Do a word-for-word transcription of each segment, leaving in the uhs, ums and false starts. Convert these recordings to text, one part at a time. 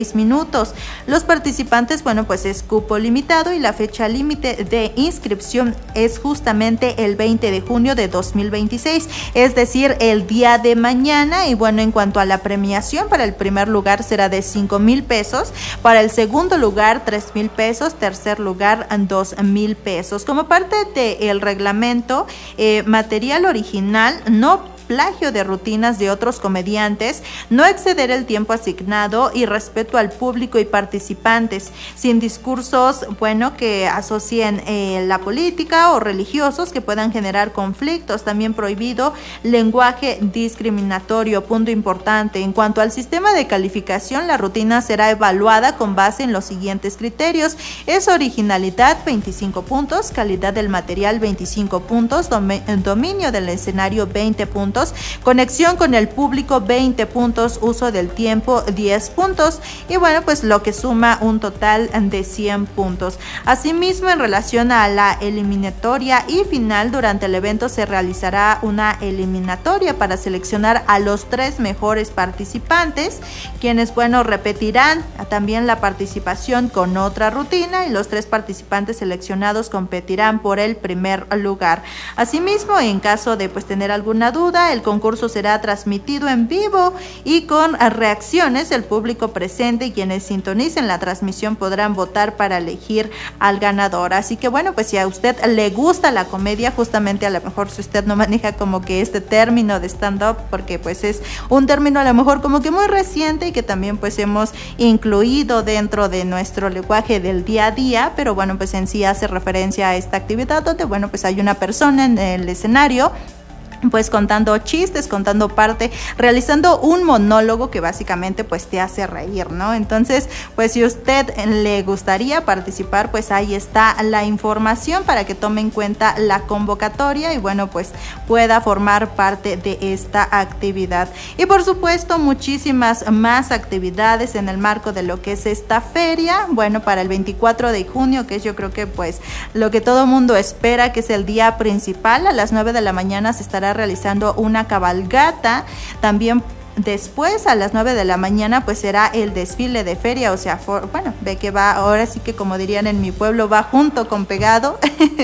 minutos. Los participantes, bueno, pues es cupo limitado y la fecha límite de inscripción es justamente el veinte de junio de dos mil veintiséis, es decir, el día de mañana. Y bueno, en cuanto a la premiación, para el primer lugar será de cinco mil pesos, para el segundo lugar tres mil pesos, tercer lugar dos mil pesos. Como parte del reglamento, eh, material original, no plagio de rutinas de otros comediantes, no exceder el tiempo asignado y respeto al público y participantes, sin discursos, bueno, que asocien eh, la política o religiosos que puedan generar conflictos. También prohibido lenguaje discriminatorio. Punto importante: en cuanto al sistema de calificación, la rutina será evaluada con base en los siguientes criterios: es originalidad veinticinco puntos, calidad del material veinticinco puntos, dominio del escenario veinte puntos, conexión con el público veinte puntos, uso del tiempo diez puntos, y bueno, pues lo que suma un total de cien puntos. Asimismo, en relación a la eliminatoria y final, durante el evento se realizará una eliminatoria para seleccionar a los tres mejores participantes, quienes, bueno, repetirán también la participación con otra rutina, y los tres participantes seleccionados competirán por el primer lugar. Asimismo, en caso de pues tener alguna duda, el concurso será transmitido en vivo y con reacciones del público presente, y quienes sintonicen la transmisión podrán votar para elegir al ganador. Así que bueno, pues si a usted le gusta la comedia, justamente a lo mejor si usted no maneja como que este término de stand-up, porque pues es un término a lo mejor como que muy reciente y que también pues hemos incluido dentro de nuestro lenguaje del día a día, pero bueno, pues en sí hace referencia a esta actividad donde, bueno, pues hay una persona en el escenario pues contando chistes, contando parte, realizando un monólogo que básicamente pues te hace reír, ¿no? Entonces, pues si usted le gustaría participar, pues ahí está la información para que tome en cuenta la convocatoria y bueno, pues pueda formar parte de esta actividad. Y por supuesto, muchísimas más actividades en el marco de lo que es esta feria. Bueno, para el veinticuatro de junio, que es yo creo que pues lo que todo mundo espera, que es el día principal, a las nueve de la mañana se estará realizando una cabalgata. También después, a las nueve de la mañana, pues será el desfile de feria, o sea, for, bueno, ve que va, ahora sí que como dirían en mi pueblo, va junto con pegado,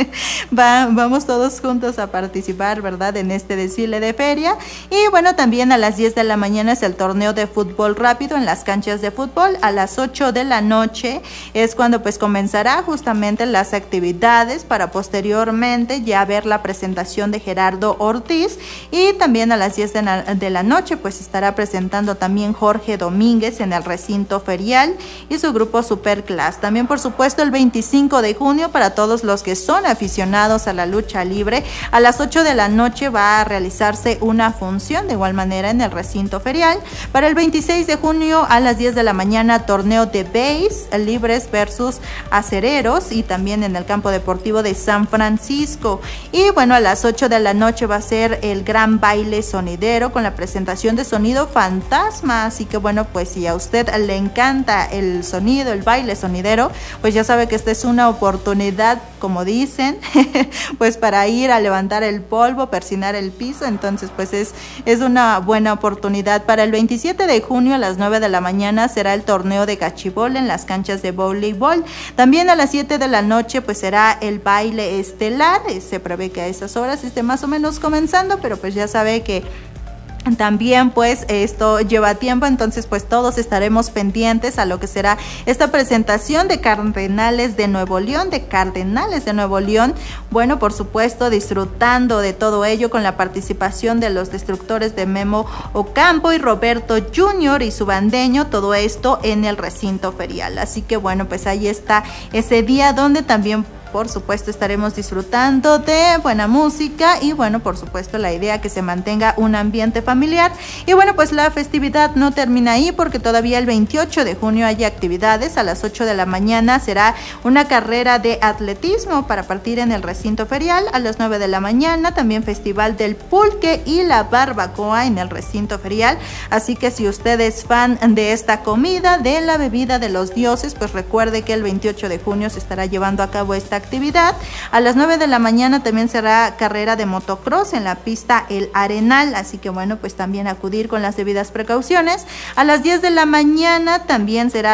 va, vamos todos juntos a participar, ¿verdad?, en este desfile de feria. Y bueno, también a las diez de la mañana es el torneo de fútbol rápido en las canchas de fútbol. A las ocho de la noche es cuando pues comenzará justamente las actividades para posteriormente ya ver la presentación de Gerardo Ortiz, y también a las diez de la, de la noche pues está estará presentando también Jorge Domínguez en el recinto ferial y su grupo Superclass. También, por supuesto, el veinticinco de junio, para todos los que son aficionados a la lucha libre, a las ocho de la noche va a realizarse una función de igual manera en el recinto ferial. Para el veintiséis de junio a las diez de la mañana, torneo de base, libres versus acereros, y también en el campo deportivo de San Francisco. Y bueno, a las ocho de la noche va a ser el gran baile sonidero con la presentación de sonido fantasma. Así que bueno, pues si a usted le encanta el sonido, el baile sonidero, pues ya sabe que esta es una oportunidad, como dicen, pues para ir a levantar el polvo, persinar el piso. Entonces pues es, es una buena oportunidad. Para el veintisiete de junio a las nueve de la mañana será el torneo de cachibol en las canchas de voleibol. También a las siete de la noche pues será el baile estelar. Se prevé que a esas horas esté más o menos comenzando, pero pues ya sabe que también pues esto lleva tiempo, entonces pues todos estaremos pendientes a lo que será esta presentación de Cardenales de Nuevo León, de Cardenales de Nuevo León. Bueno, por supuesto, disfrutando de todo ello con la participación de los destructores de Memo Ocampo y Roberto junior y su bandeño, todo esto en el recinto ferial. Así que bueno, pues ahí está ese día donde también por supuesto estaremos disfrutando de buena música y bueno, por supuesto la idea que se mantenga un ambiente familiar. Y bueno, pues la festividad no termina ahí, porque todavía el veintiocho de junio hay actividades. A las ocho de la mañana será una carrera de atletismo para partir en el recinto ferial. A las nueve de la mañana también festival del pulque y la barbacoa en el recinto ferial. Así que si usted es fan de esta comida, de la bebida de los dioses, pues recuerde que el veintiocho de junio se estará llevando a cabo esta actividad. A las nueve de la mañana también será carrera de motocross en la pista El Arenal, así que bueno, pues también acudir con las debidas precauciones. A las diez de la mañana también será